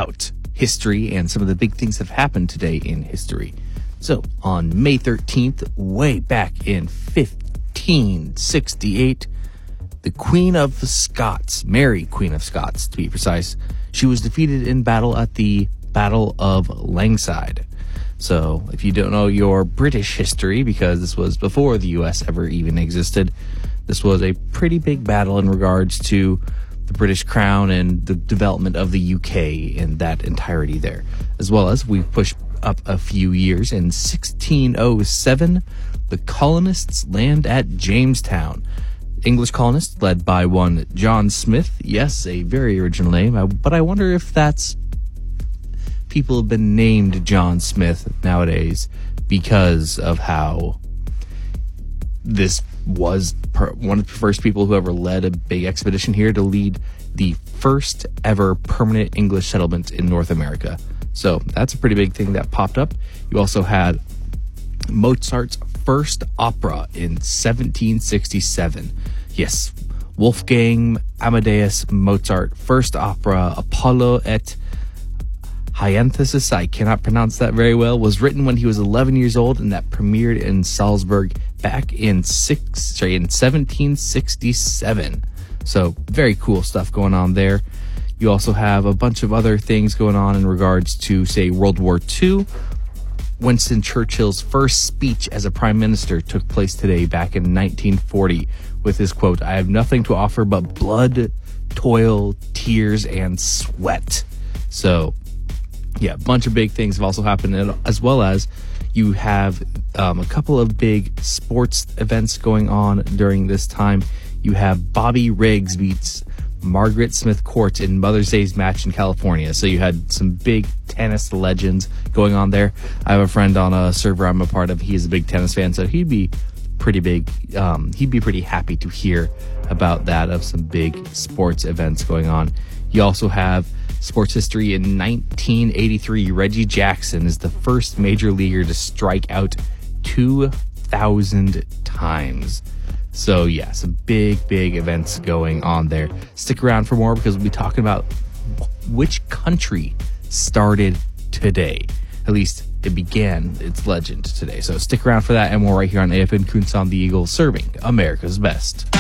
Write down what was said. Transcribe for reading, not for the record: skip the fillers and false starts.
about history and some of the big things that have happened today in history. So, on May 13th, way back in 1568, the Queen of Scots, Mary Queen of Scots to be precise, she was defeated in battle at the Battle of Langside. So, if you don't know your British history, because this was before the U.S. ever even existed, this was a pretty big battle in regards to the British Crown and the development of the UK in that entirety there. As well as we pushed up a few years. In 1607, the colonists land at Jamestown. English colonists led by one John Smith. Yes, a very original name, but I wonder if that's people have been named John Smith nowadays because of how this was one of the first people who ever led a big expedition here to lead the first ever permanent English settlement in North America. So that's a pretty big thing that popped up. You also had Mozart's first opera in 1767. Yes, Wolfgang Amadeus Mozart, first opera, Apollo et Hyanthesis, I cannot pronounce that very well, was written when he was 11 years old, and that premiered in Salzburg back in 1767. So very cool stuff going on there. You also have a bunch of other things going on in regards to, say, World War II. Winston Churchill's first speech as a prime minister took place today back in 1940 with his quote, "I have nothing to offer but blood, toil, tears, and sweat." So, yeah, a bunch of big things have also happened, as well as you have a couple of big sports events going on during this time. You have Bobby Riggs beats Margaret Smith Court in Mother's Day's match in California. So you had some big tennis legends going on there. I have a friend on a server I'm a part of. He's a big tennis fan, so he'd be pretty big. He'd be pretty happy to hear about that, of some big sports events going on. You also have sports history. In 1983, Reggie Jackson is the first major leaguer to strike out 2,000 times. So yeah, some big events going on there. Stick around for more, because we'll be talking about which country started today. At least it began its legend today. So stick around for that and more right here on AFN Kunsan the Eagle, serving America's best.